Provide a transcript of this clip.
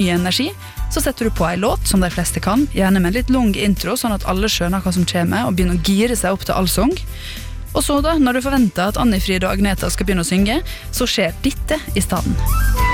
ny energi, så setter du på en låt som de fleste kan, gjerne med en litt lang intro, sånn at alle skjønner hva som kommer, og begynner å gire seg opp til allsang. Og så da, når du forventer at Anni Fride og Agneta skal begynne å synge, så skjer dette i stedet.